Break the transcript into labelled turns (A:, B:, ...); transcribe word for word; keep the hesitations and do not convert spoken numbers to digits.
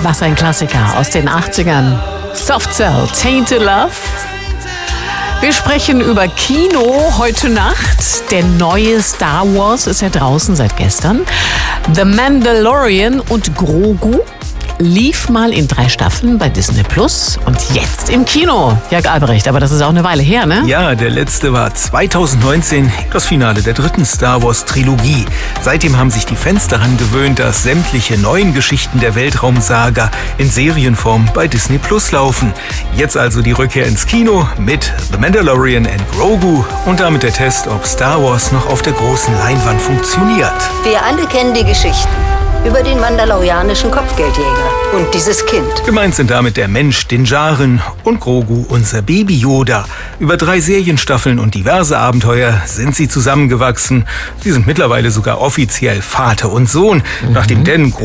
A: Was ein Klassiker aus den achtzigern. Soft Cell, Tainted Love. Wir sprechen über Kino heute Nacht. Der neue Star Wars ist ja draußen seit gestern. The Mandalorian und Grogu lief mal in drei Staffeln bei Disney Plus und jetzt im Kino. Jörg Albrecht, aber das ist auch eine Weile her, ne?
B: Ja, der letzte war zweitausendneunzehn, das Finale der dritten Star Wars Trilogie. Seitdem haben sich die Fans daran gewöhnt, dass sämtliche neuen Geschichten der Weltraumsaga in Serienform bei Disney Plus laufen. Jetzt also die Rückkehr ins Kino mit The Mandalorian and Grogu und damit der Test, ob Star Wars noch auf der großen Leinwand funktioniert.
C: Wir alle kennen die Geschichten über den mandalorianischen Kopfgeldjäger und dieses Kind.
B: Gemeint sind damit der Mensch, Din Djarin und Grogu, unser Baby Yoda. Über drei Serienstaffeln und diverse Abenteuer sind sie zusammengewachsen. Sie sind mittlerweile sogar offiziell Vater und Sohn, mhm. nachdem Dan